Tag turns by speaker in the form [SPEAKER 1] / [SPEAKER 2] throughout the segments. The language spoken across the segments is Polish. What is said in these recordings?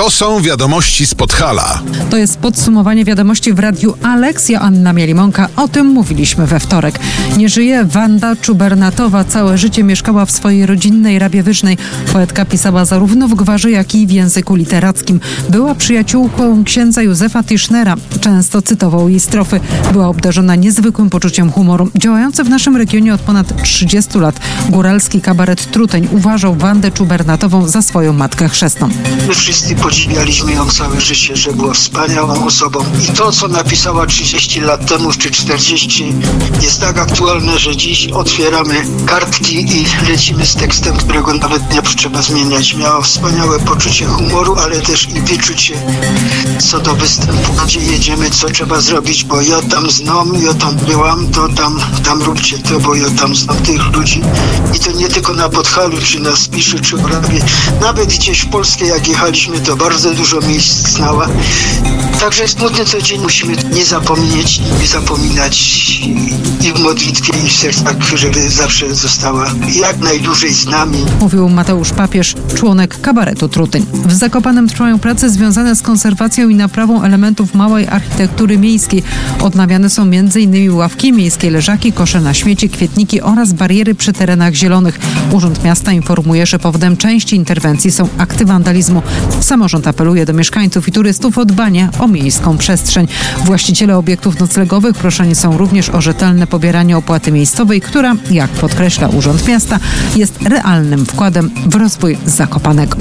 [SPEAKER 1] To są wiadomości z Podhala.
[SPEAKER 2] To jest podsumowanie wiadomości w Radiu Alex. Joanna Mielimonka. O tym mówiliśmy we wtorek. Nie żyje Wanda Czubernatowa. Całe życie mieszkała w swojej rodzinnej Rabiewyżnej. Poetka pisała zarówno w gwarze, jak i w języku literackim. Była przyjaciółką księdza Józefa Tischnera. Często cytował jej strofy. Była obdarzona niezwykłym poczuciem humoru. Działający w naszym regionie od ponad 30 lat góralski kabaret Truteń uważał Wandę Czubernatową za swoją matkę chrzestną.
[SPEAKER 3] My wszyscy podziwialiśmy ją całe życie, że była wspaniałą osobą. I to, co napisała 30 lat temu czy 40, jest tak aktualne, że dziś otwieramy kartki i lecimy z tekstem, którego nawet nie trzeba zmieniać. Miała wspaniałe poczucie humoru, ale też i wyczucie co do występu, gdzie jedziemy, co trzeba zrobić, bo ja tam znam, ja tam byłam, to tam róbcie to, bo ja tam znam tych ludzi. I to nie tylko na Podhalu, czy na Spiszu, czy w Rawie. Nawet gdzieś w Polsce, jak jechaliśmy, to bardzo dużo miejsc znała. Także smutny co dzień musimy nie zapomnieć, nie zapominać i w modlitwie, i w sercach, żeby zawsze została jak najdłużej z nami.
[SPEAKER 2] Mówił Mateusz Papież, członek kabaretu Truteń. W Zakopanem trwają prace związane z konserwacją i naprawą elementów małej architektury miejskiej. Odnawiane są m.in. ławki miejskie, leżaki, kosze na śmieci, kwietniki oraz bariery przy terenach zielonych. Urząd Miasta informuje, że powodem części interwencji są akty wandalizmu. Samorząd apeluje do mieszkańców i turystów o dbanie o miejską przestrzeń. Właściciele obiektów noclegowych proszeni są również o rzetelne pobieranie opłaty miejscowej, która, jak podkreśla Urząd Miasta, jest realnym wkładem w rozwój Zakopanego.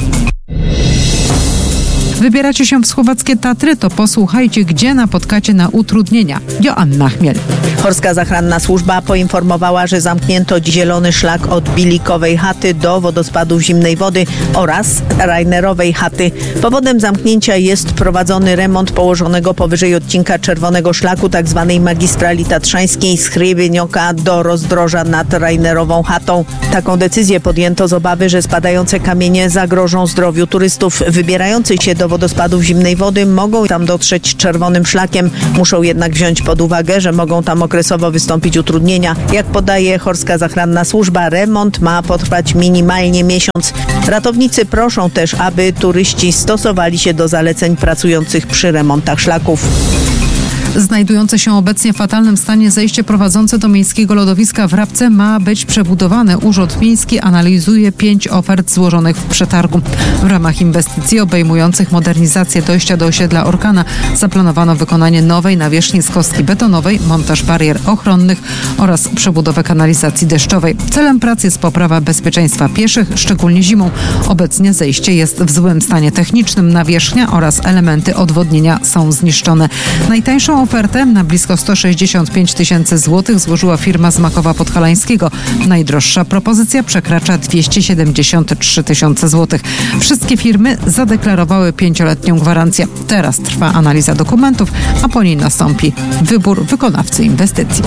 [SPEAKER 2] Wybieracie się w słowackie Tatry, to posłuchajcie, gdzie napotkacie na utrudnienia. Joanna Chmiel.
[SPEAKER 4] Horska Zachrana Służba poinformowała, że zamknięto zielony szlak od Bilikowej chaty do wodospadów zimnej wody oraz Rainerowej chaty. Powodem zamknięcia jest prowadzony remont położonego powyżej odcinka czerwonego szlaku tzw. magistrali tatrzańskiej z Hrybienioka do rozdroża nad Rainerową chatą. Taką decyzję podjęto z obawy, że spadające kamienie zagrożą zdrowiu turystów wybierających się do wodospadów zimnej wody. Mogą tam dotrzeć czerwonym szlakiem. Muszą jednak wziąć pod uwagę, że mogą tam okresowo wystąpić utrudnienia. Jak podaje Horska Zachrana Służba, remont ma potrwać minimalnie miesiąc. Ratownicy proszą też, aby turyści stosowali się do zaleceń pracujących przy remontach szlaków.
[SPEAKER 2] Znajdujące się obecnie w fatalnym stanie zejście prowadzące do miejskiego lodowiska w Rabce ma być przebudowane. Urząd Miejski analizuje 5 ofert złożonych w przetargu. W ramach inwestycji obejmujących modernizację dojścia do osiedla Orkana zaplanowano wykonanie nowej nawierzchni z kostki betonowej, montaż barier ochronnych oraz przebudowę kanalizacji deszczowej. Celem prac jest poprawa bezpieczeństwa pieszych, szczególnie zimą. Obecnie zejście jest w złym stanie technicznym. Nawierzchnia oraz elementy odwodnienia są zniszczone. Najtańszą ofertę na blisko 165 000 złotych złożyła firma z Makowa Podhalańskiego. Najdroższa propozycja przekracza 273 000 złotych. Wszystkie firmy zadeklarowały 5-letnią gwarancję. Teraz trwa analiza dokumentów, a po niej nastąpi wybór wykonawcy inwestycji.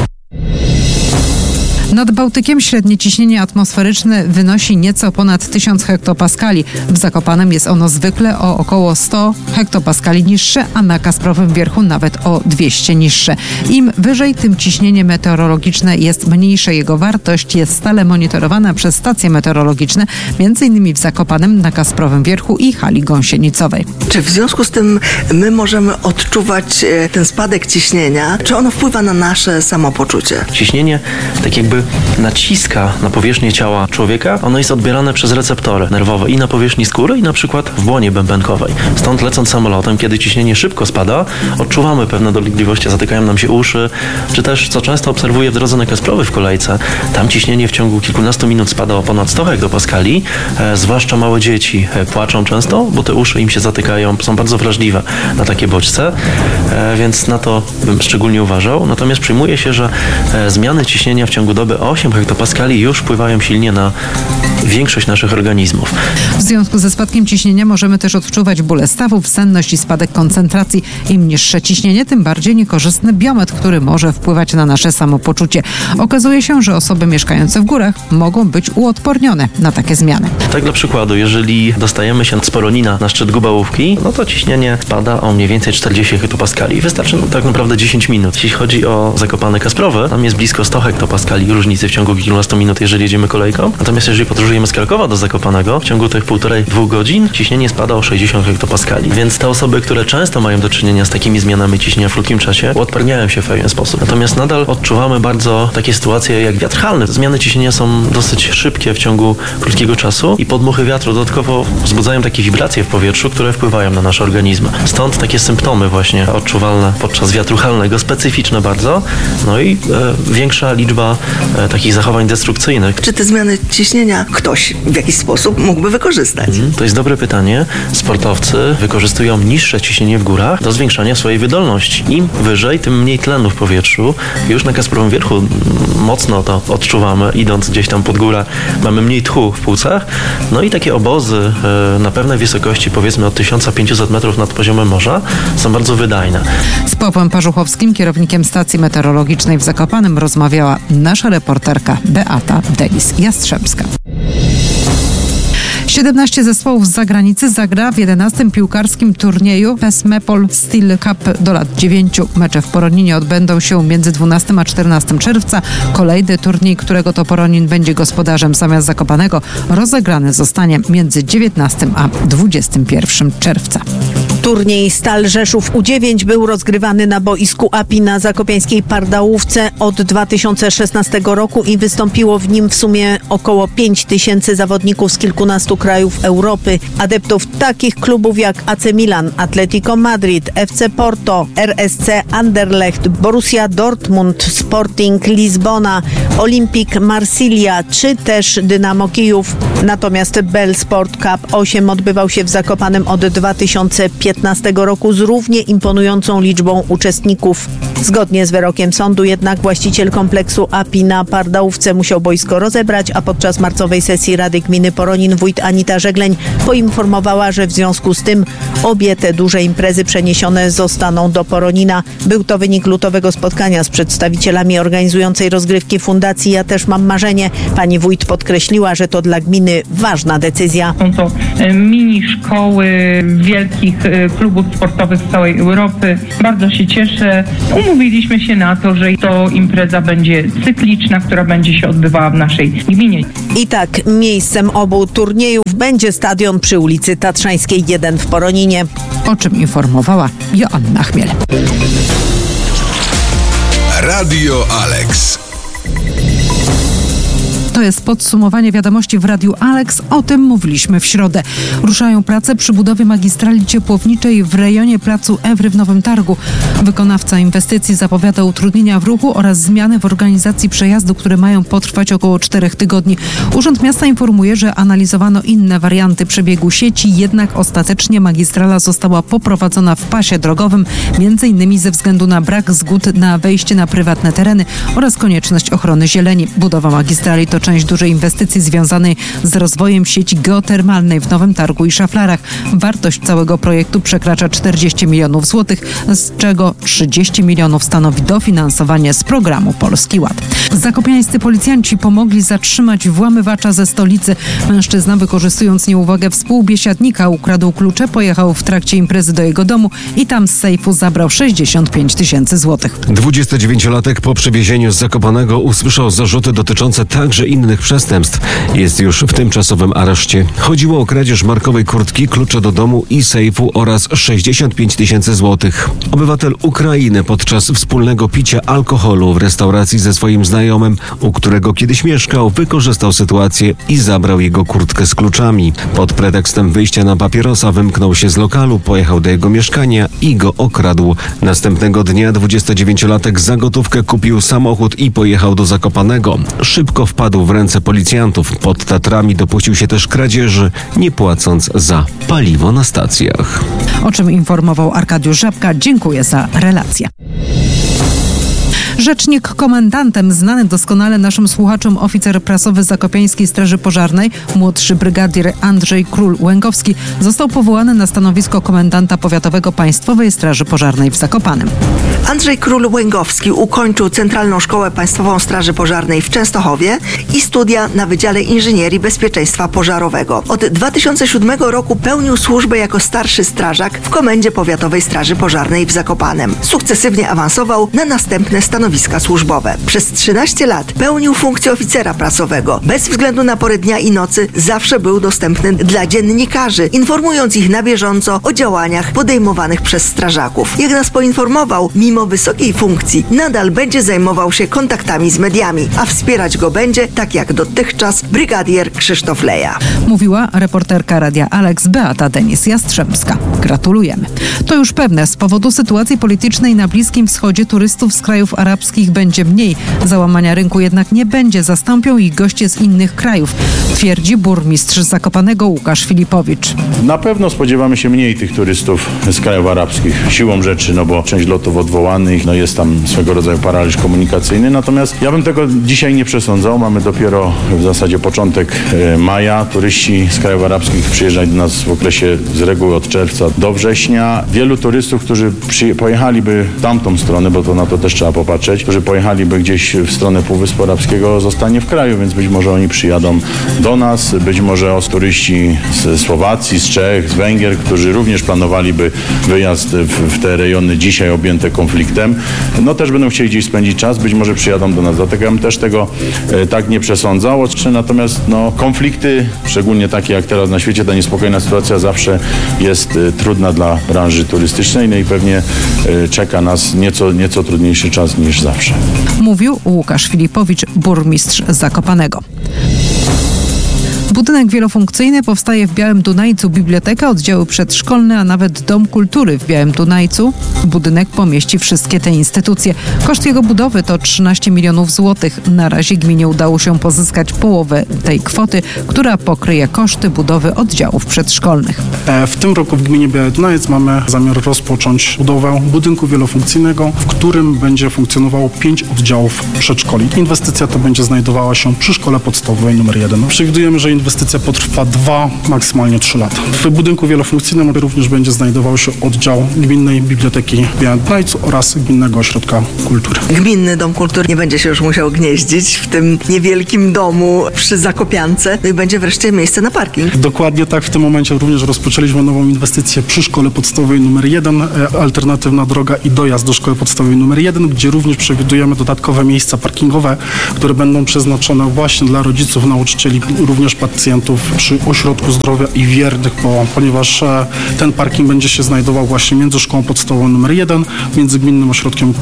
[SPEAKER 2] Nad Bałtykiem średnie ciśnienie atmosferyczne wynosi nieco ponad 1000 hektopaskali. W Zakopanem jest ono zwykle o około 100 hektopaskali niższe, a na Kasprowym Wierchu nawet o 200 niższe. Im wyżej, tym ciśnienie meteorologiczne jest mniejsze. Jego wartość jest stale monitorowana przez stacje meteorologiczne, m.in. w Zakopanem, na Kasprowym Wierchu i hali gąsienicowej.
[SPEAKER 5] Czy w związku z tym my możemy odczuwać ten spadek ciśnienia? Czy ono wpływa na nasze samopoczucie?
[SPEAKER 6] Ciśnienie tak jakby naciska na powierzchnię ciała człowieka, ono jest odbierane przez receptory nerwowe i na powierzchni skóry, i na przykład w błonie bębenkowej. Stąd lecąc samolotem, kiedy ciśnienie szybko spada, odczuwamy pewne dolegliwości, zatykają nam się uszy, czy też, co często obserwuję w drodze na Kasprowy w kolejce, tam ciśnienie w ciągu kilkunastu minut spada o ponad 100 hektopaskali, zwłaszcza małe dzieci płaczą często, bo te uszy im się zatykają, są bardzo wrażliwe na takie bodźce, więc na to bym szczególnie uważał. Natomiast przyjmuje się, że zmiany ciśnienia w ciągu doby 8 hektopaskali już wpływają silnie na większość naszych organizmów.
[SPEAKER 2] W związku ze spadkiem ciśnienia możemy też odczuwać bóle stawów, senność i spadek koncentracji. Im niższe ciśnienie, tym bardziej niekorzystny biometr, który może wpływać na nasze samopoczucie. Okazuje się, że osoby mieszkające w górach mogą być uodpornione na takie zmiany.
[SPEAKER 6] Tak dla przykładu, jeżeli dostajemy się z Poronina na szczyt Gubałówki, no to ciśnienie spada o mniej więcej 40 hektopaskali. Wystarczy tak naprawdę 10 minut. Jeśli chodzi o Zakopane Kasprowe, tam jest blisko 100 hektopaskali różnicy w ciągu kilkunastu minut, jeżeli jedziemy kolejką. Natomiast jeżeli podróżujemy jedziemy z Krakowa do Zakopanego, w ciągu tych 1,5-2 godzin ciśnienie spada o 60 hektopaskali. Więc te osoby, które często mają do czynienia z takimi zmianami ciśnienia w krótkim czasie, uodparniają się w pewien sposób. Natomiast nadal odczuwamy bardzo takie sytuacje jak wiatr halny. Zmiany ciśnienia są dosyć szybkie w ciągu krótkiego czasu i podmuchy wiatru dodatkowo wzbudzają takie wibracje w powietrzu, które wpływają na nasz organizm. Stąd takie symptomy właśnie odczuwalne podczas wiatru halnego, specyficzne bardzo, no i większa liczba takich zachowań destrukcyjnych.
[SPEAKER 5] Czy te zmiany ciśnienia ktoś w jakiś sposób mógłby wykorzystać?
[SPEAKER 6] To jest dobre pytanie. Sportowcy wykorzystują niższe ciśnienie w górach do zwiększania swojej wydolności. Im wyżej, tym mniej tlenu w powietrzu. Już na Kasprowym Wierchu mocno to odczuwamy, idąc gdzieś tam pod górę, mamy mniej tchu w płucach. No i takie obozy na pewnej wysokości, powiedzmy od 1500 metrów nad poziomem morza, są bardzo wydajne.
[SPEAKER 2] Z Pawłem Parzuchowskim, kierownikiem stacji meteorologicznej w Zakopanem, rozmawiała nasza reporterka Beata Delis-Jastrzębska. 17 zespołów z zagranicy zagra w 11. piłkarskim turnieju Pesmepol Steel Cup do lat 9. Mecze w Poroninie odbędą się między 12 a 14 czerwca. Kolejny turniej, którego to Poronin będzie gospodarzem zamiast Zakopanego, rozegrany zostanie między 19 a 21 czerwca.
[SPEAKER 4] Turniej Stal Rzeszów U9 był rozgrywany na boisku API na zakopiańskiej Pardałówce od 2016 roku i wystąpiło w nim w sumie około 5000 zawodników z kilkunastu krajów Europy. Adeptów takich klubów jak AC Milan, Atletico Madrid, FC Porto, RSC Anderlecht, Borussia Dortmund, Sporting Lizbona, Olympique Marsylia czy też Dynamo Kijów. Natomiast Bell Sport Cup 8 odbywał się w Zakopanem od 2015 roku z równie imponującą liczbą uczestników. Zgodnie z wyrokiem sądu jednak właściciel kompleksu API na Pardałówce musiał boisko rozebrać, a podczas marcowej sesji Rady Gminy Poronin wójt Anita Żegleń poinformowała, że w związku z tym obie te duże imprezy przeniesione zostaną do Poronina. Był to wynik lutowego spotkania z przedstawicielami organizującej rozgrywki fundacji Ja też mam marzenie. Pani wójt podkreśliła, że to dla gminy ważna decyzja.
[SPEAKER 7] Są to mini szkoły wielkich klubów sportowych z całej Europy. Bardzo się cieszę. Umówiliśmy się na to, że to impreza będzie cykliczna, która będzie się odbywała w naszej gminie.
[SPEAKER 4] I tak miejscem obu turniejów będzie stadion przy ulicy Tatrzańskiej 1 w Poroninie.
[SPEAKER 2] O czym informowała Joanna Chmiel.
[SPEAKER 1] Radio Alex.
[SPEAKER 2] To jest podsumowanie wiadomości w Radiu Alex. O tym mówiliśmy w środę. Ruszają prace przy budowie magistrali ciepłowniczej w rejonie placu Ewry w Nowym Targu. Wykonawca inwestycji zapowiada utrudnienia w ruchu oraz zmiany w organizacji przejazdu, które mają potrwać około 4 tygodni. Urząd Miasta informuje, że analizowano inne warianty przebiegu sieci, jednak ostatecznie magistrala została poprowadzona w pasie drogowym, m.in. ze względu na brak zgód na wejście na prywatne tereny oraz konieczność ochrony zieleni. Budowa magistrali to część dużej inwestycji związanej z rozwojem sieci geotermalnej w Nowym Targu i Szaflarach. Wartość całego projektu przekracza 40 milionów złotych, z czego 30 milionów stanowi dofinansowanie z programu Polski Ład. Zakopiańscy policjanci pomogli zatrzymać włamywacza ze stolicy. Mężczyzna, wykorzystując nieuwagę współbiesiadnika, ukradł klucze, pojechał w trakcie imprezy do jego domu i tam z sejfu zabrał 65 000 złotych.
[SPEAKER 8] 29-latek po przewiezieniu z Zakopanego usłyszał zarzuty dotyczące także innych przestępstw. Jest już w tymczasowym areszcie. Chodziło o kradzież markowej kurtki, klucze do domu i sejfu oraz 65 000 złotych. Obywatel Ukrainy podczas wspólnego picia alkoholu w restauracji ze swoim znajomym, u którego kiedyś mieszkał, wykorzystał sytuację i zabrał jego kurtkę z kluczami. Pod pretekstem wyjścia na papierosa wymknął się z lokalu, pojechał do jego mieszkania i go okradł. Następnego dnia 29-latek za gotówkę kupił samochód i pojechał do Zakopanego. Szybko wpadł w ręce policjantów. Pod Tatrami dopuścił się też kradzieży, nie płacąc za paliwo na stacjach.
[SPEAKER 2] O czym informował Arkadiusz Żabka. Dziękuję za relację. Rzecznik komendantem, znany doskonale naszym słuchaczom oficer prasowy Zakopiańskiej Straży Pożarnej, młodszy brygadier Andrzej Król-Łęgowski, został powołany na stanowisko komendanta powiatowego Państwowej Straży Pożarnej w Zakopanem.
[SPEAKER 5] Andrzej Król-Łęgowski ukończył Centralną Szkołę Państwową Straży Pożarnej w Częstochowie i studia na Wydziale Inżynierii Bezpieczeństwa Pożarowego. Od 2007 roku pełnił służbę jako starszy strażak w Komendzie Powiatowej Straży Pożarnej w Zakopanem. Sukcesywnie awansował na następne stanowiska stanowiska służbowe. Przez 13 lat pełnił funkcję oficera prasowego. Bez względu na porę dnia i nocy zawsze był dostępny dla dziennikarzy, informując ich na bieżąco o działaniach podejmowanych przez strażaków. Jak nas poinformował, mimo wysokiej funkcji nadal będzie zajmował się kontaktami z mediami, a wspierać go będzie, tak jak dotychczas, brygadier Krzysztof Leja.
[SPEAKER 2] Mówiła reporterka Radia Alex Beata Denis-Jastrzębska. Gratulujemy. To już pewne, z powodu sytuacji politycznej na Bliskim Wschodzie turystów z krajów arabskich będzie mniej. Załamania rynku jednak nie będzie, zastąpią ich goście z innych krajów, twierdzi burmistrz Zakopanego Łukasz Filipowicz.
[SPEAKER 9] Na pewno spodziewamy się mniej tych turystów z krajów arabskich, siłą rzeczy, bo część lotów odwołanych, jest tam swego rodzaju paraliż komunikacyjny, natomiast ja bym tego dzisiaj nie przesądzał. Mamy dopiero w zasadzie początek maja. Turyści z krajów arabskich przyjeżdżają do nas w okresie z reguły od czerwca do września. Wielu turystów, którzy pojechaliby w tamtą stronę, bo to na to też trzeba popatrzeć, którzy pojechaliby gdzieś w stronę Półwyspu Arabskiego, zostanie w kraju, więc być może oni przyjadą do nas, być może turyści z Słowacji, z Czech, z Węgier, którzy również planowaliby wyjazd w te rejony dzisiaj objęte konfliktem, też będą chcieli gdzieś spędzić czas, być może przyjadą do nas. Dlatego ja bym też tego tak nie przesądzał. Natomiast konflikty, szczególnie takie jak teraz na świecie, ta niespokojna sytuacja zawsze jest trudna dla branży turystycznej, i pewnie czeka nas nieco trudniejszy czas niż zawsze.
[SPEAKER 2] Mówił Łukasz Filipowicz, burmistrz Zakopanego. Budynek wielofunkcyjny powstaje w Białym Dunajcu. Biblioteka, oddziały przedszkolne, a nawet Dom Kultury w Białym Dunajcu. Budynek pomieści wszystkie te instytucje. Koszt jego budowy to 13 milionów złotych. Na razie gminie udało się pozyskać połowę tej kwoty, która pokryje koszty budowy oddziałów przedszkolnych.
[SPEAKER 10] W tym roku w gminie Biały Dunajec mamy zamiar rozpocząć budowę budynku wielofunkcyjnego, w którym będzie funkcjonowało 5 oddziałów przedszkoli. Inwestycja ta będzie znajdowała się przy szkole podstawowej nr 1. Przewidujemy, że inwestycja potrwa 2, maksymalnie 3 lata. W budynku wielofunkcyjnym również będzie znajdował się oddział Gminnej Biblioteki w Białym Dunajcu oraz Gminnego Ośrodka Kultury.
[SPEAKER 5] Gminny Dom Kultury nie będzie się już musiał gnieździć w tym niewielkim domu przy Zakopiance, i będzie wreszcie miejsce na parking.
[SPEAKER 10] Dokładnie tak. W tym momencie również rozpoczęliśmy nową inwestycję przy szkole podstawowej nr 1, alternatywna droga i dojazd do szkoły podstawowej nr 1, gdzie również przewidujemy dodatkowe miejsca parkingowe, które będą przeznaczone właśnie dla rodziców, nauczycieli, również pacjentów przy ośrodku zdrowia i wiernych, ponieważ ten parking będzie się znajdował właśnie między szkołą podstawową nr 1, między Gminnym Ośrodkiem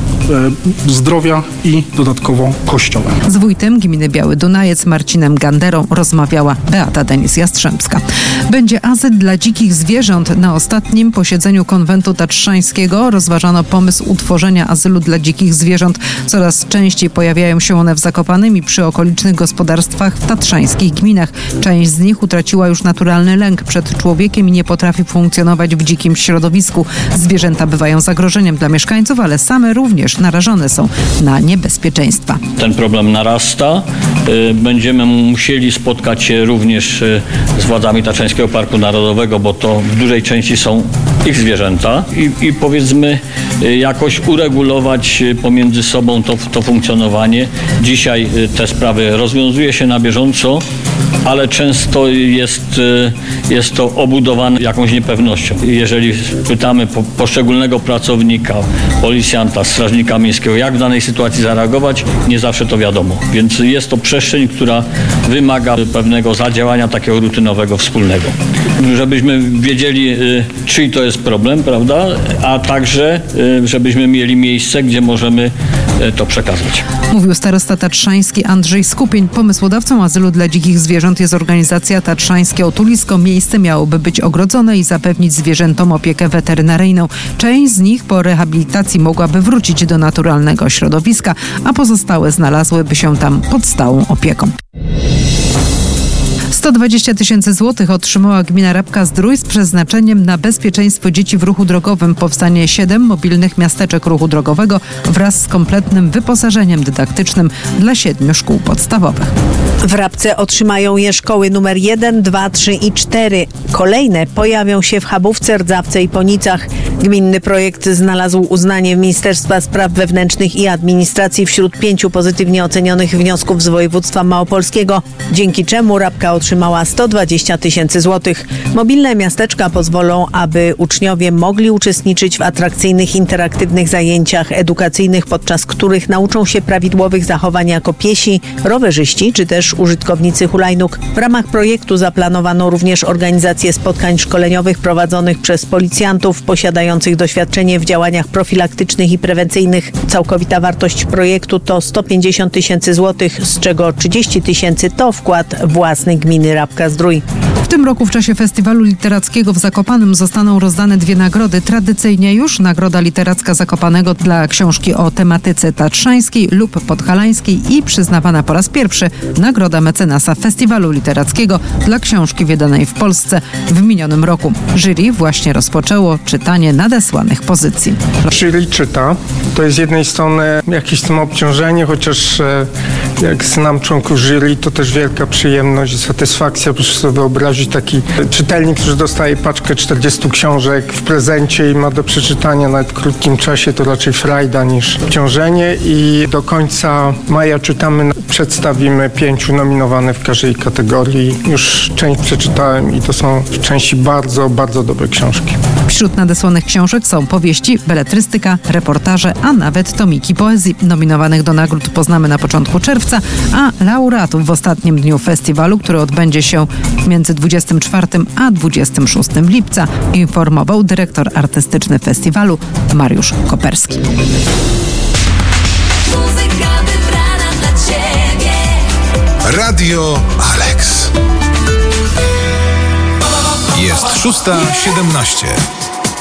[SPEAKER 10] Zdrowia i dodatkowo kościołem.
[SPEAKER 2] Z wójtem gminy Biały Dunajec Marcinem Ganderą rozmawiała Beata Denis-Jastrzębska. Będzie azyl dla dzikich zwierząt. Na ostatnim posiedzeniu Konwentu Tatrzańskiego rozważano pomysł utworzenia azylu dla dzikich zwierząt. Coraz częściej pojawiają się one w Zakopanym i przy okolicznych gospodarstwach w tatrzańskich gminach. Część z nich utraciła już naturalny lęk przed człowiekiem i nie potrafi funkcjonować w dzikim środowisku. Zwierzęta bywają zagrożeniem dla mieszkańców, ale same również narażone są na niebezpieczeństwa.
[SPEAKER 11] Ten problem narasta. Będziemy musieli spotkać się również z władzami Tatrzańskiego Parku Narodowego, bo to w dużej części są ich zwierzęta i powiedzmy jakoś uregulować pomiędzy sobą to funkcjonowanie. Dzisiaj te sprawy rozwiązuje się na bieżąco, ale często jest to obudowane jakąś niepewnością. Jeżeli pytamy poszczególnego pracownika, policjanta, strażnika miejskiego, jak w danej sytuacji zareagować, nie zawsze to wiadomo. Więc jest to przestrzeń, która wymaga pewnego zadziałania takiego rutynowego, wspólnego. Żebyśmy wiedzieli, czyj to jest problem, prawda? A także, żebyśmy mieli miejsce, gdzie możemy to przekazać.
[SPEAKER 2] Mówił starosta tatrzański Andrzej Skupień. Pomysłodawcą azylu dla dzikich zwierząt jest organizacja Tatrzańskie Otulisko. Miejsce miałoby być ogrodzone i zapewnić zwierzętom opiekę weterynaryjną. Część z nich po rehabilitacji mogłaby wrócić do naturalnego środowiska, a pozostałe znalazłyby się tam pod stałą opieką. 120 000 złotych otrzymała gmina Rabka-Zdrój z przeznaczeniem na bezpieczeństwo dzieci w ruchu drogowym. Powstanie 7 mobilnych miasteczek ruchu drogowego wraz z kompletnym wyposażeniem dydaktycznym dla 7 szkół podstawowych.
[SPEAKER 4] W Rabce otrzymają je szkoły numer 1, 2, 3 i 4. Kolejne pojawią się w Chabówce, Rdzawce i Ponicach. Gminny projekt znalazł uznanie Ministerstwa Spraw Wewnętrznych i Administracji wśród 5 pozytywnie ocenionych wniosków z województwa małopolskiego, dzięki czemu Rabka otrzymała 120 000 złotych. Mobilne miasteczka pozwolą, aby uczniowie mogli uczestniczyć w atrakcyjnych, interaktywnych zajęciach edukacyjnych, podczas których nauczą się prawidłowych zachowań jako piesi, rowerzyści czy też użytkownicy hulajnóg. W ramach projektu zaplanowano również organizację spotkań szkoleniowych prowadzonych przez policjantów posiadających doświadczenie w działaniach profilaktycznych i prewencyjnych. Całkowita wartość projektu to 150 000 złotych, z czego 30 000 to wkład własny gminy Rabka-Zdrój.
[SPEAKER 2] W tym roku w czasie Festiwalu Literackiego w Zakopanem zostaną rozdane 2 nagrody. Tradycyjnie już Nagroda Literacka Zakopanego dla książki o tematyce tatrzańskiej lub podhalańskiej i przyznawana po raz pierwszy Nagroda Mecenasa Festiwalu Literackiego dla książki wydanej w Polsce w minionym roku. Jury właśnie rozpoczęło czytanie nadesłanych pozycji.
[SPEAKER 12] Jury czyta. To jest z jednej strony jakieś tam obciążenie, chociaż jak znam członków jury, to też wielka przyjemność i satysfakcja. Proszę sobie wyobrazić taki czytelnik, który dostaje paczkę 40 książek w prezencie i ma do przeczytania nawet w krótkim czasie, to raczej frajda niż obciążenie. I do końca maja przedstawimy 5 nominowanych w każdej kategorii. Już część przeczytałem i to są w części bardzo, bardzo dobre książki.
[SPEAKER 2] Wśród nadesłanych książek są powieści, beletrystyka, reportaże, a nawet tomiki poezji. Nominowanych do nagród poznamy na początku czerwca, a laureatów w ostatnim dniu festiwalu, który odbędzie się między 24 a 26 lipca, informował dyrektor artystyczny festiwalu Mariusz Koperski.
[SPEAKER 1] Radio Alex. Jest 6:17.